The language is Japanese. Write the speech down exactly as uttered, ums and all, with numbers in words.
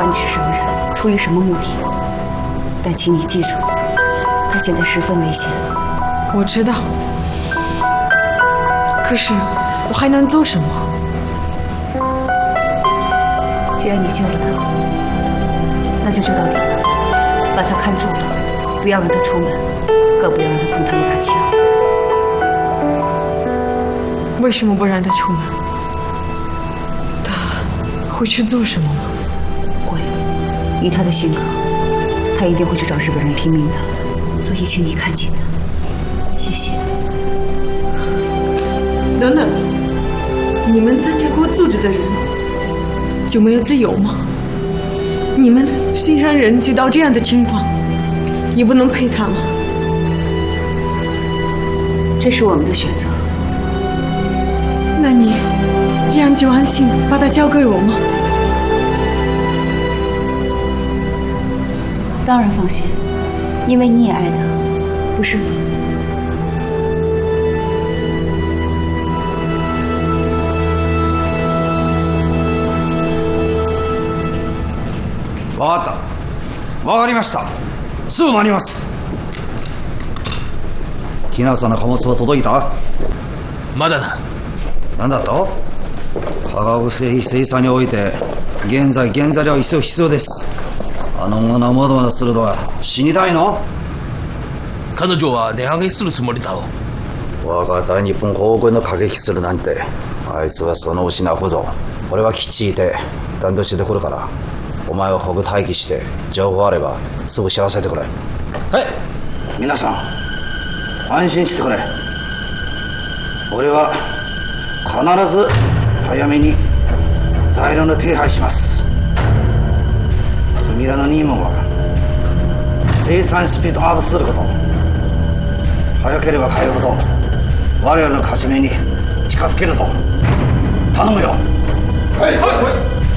你是什么人，出于什么目的，但请你记住，他现在十分危险。 我知道，可是我还能做什么？ 既然你救了他，那就救到底吧，把他看住了，不要让他出门，更不要让他碰他那把枪。 为什么不让他出门？他会去做什么吗？ 会，以他的性格，他一定会去找日本人拼命的，所以请你看紧他。谢谢。 等等，你们参加过组织的人就没有自由吗？你们新山人遇到这样的情况，也不能陪他吗？ 这是我们的选择。 那你这样就安心把他交给我吗？ 当然放心，因为你也爱他，不是吗？ わかった。わかりました。すぐ参ります。木梨さんの貨物は届いた？ まだだ。 何だと？化学製品生産において現在原材料は一層必要です。あの女まだまだするのは死にたいの？ 彼女は値上げするつもりだろう。 我が大日本航空の過激するなんて、あいつはそのうち泣くぞ。俺は基地いて段取りしてくるから、お前はここ待機して情報あればすぐ知らせてくれ。はい。皆さん安心してくれ。俺は必ず早めに材料の手配します。君らの任務は生産スピードアップすること。早ければ早いほど我々の勝ち目に近づけるぞ。頼むよ。はいはい。